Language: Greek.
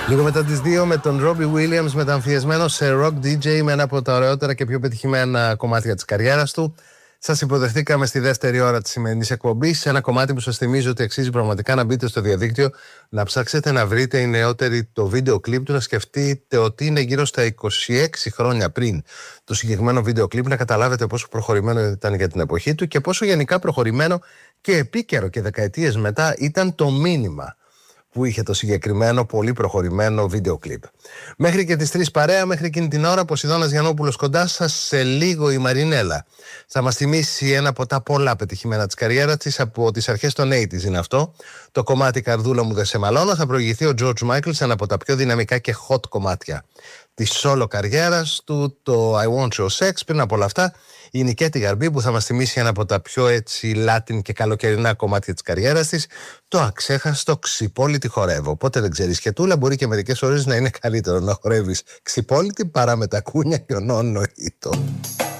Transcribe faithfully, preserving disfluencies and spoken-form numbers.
Λίγο μετά τις δύο με τον Robbie Williams μεταμφιεσμένο σε rock ντι τζέι με ένα από τα ωραιότερα και πιο πετυχημένα κομμάτια της καριέρας του. Σας υποδεχτήκαμε στη δεύτερη ώρα της σημερινής εκπομπής σε ένα κομμάτι που σας θυμίζω ότι αξίζει πραγματικά να μπείτε στο διαδίκτυο, να ψάξετε να βρείτε οι νεότεροι το βίντεο κλιπ του, να σκεφτείτε ότι είναι γύρω στα είκοσι έξι χρόνια πριν το συγκεκριμένο βίντεο κλιπ, να καταλάβετε πόσο προχωρημένο ήταν για την εποχή του και πόσο γενικά προχωρημένο και επίκαιρο και δεκαετίες μετά ήταν το μήνυμα που είχε το συγκεκριμένο πολύ προχωρημένο βίντεο κλιπ. Μέχρι και τις τρεις παρέα, μέχρι εκείνη την ώρα, Ποσειδώνας Γιαννόπουλος κοντά σας. Σε λίγο η Μαρινέλα θα μας θυμίσει ένα από τα πολλά πετυχημένα της καριέρας της, από τις αρχές των ογδόντα είναι αυτό. Το κομμάτι «Καρδούλα μου δεν σε μαλώνω». Θα προηγηθεί ο George Michael σε ένα από τα πιο δυναμικά και hot κομμάτια της solo καριέρας του, το I Want Your Sex. Πριν από όλα αυτά, η Νικέτη Γαρμπή που θα μας θυμίσει ένα από τα πιο έτσι Latin και καλοκαιρινά κομμάτια της καριέρας της, το αξέχαστο «Ξυπόλυτη χορεύω». Οπότε δεν ξέρεις σχετούλα, μπορεί και μερικές ώρες να είναι καλύτερο να χορεύεις ξυπόλυτη παρά με τα κούνια και ο νόνο ήτο.